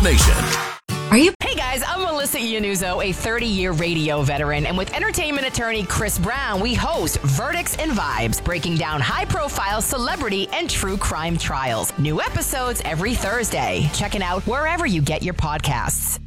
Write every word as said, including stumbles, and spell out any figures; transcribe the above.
Nation. Are you? Hey guys, I'm Melissa Iannuzzo, a thirty-year radio veteran, and with entertainment attorney Chris Brown, we host Verdicts and Vibes, breaking down high-profile celebrity and true crime trials. New episodes every Thursday. Check it out wherever you get your podcasts.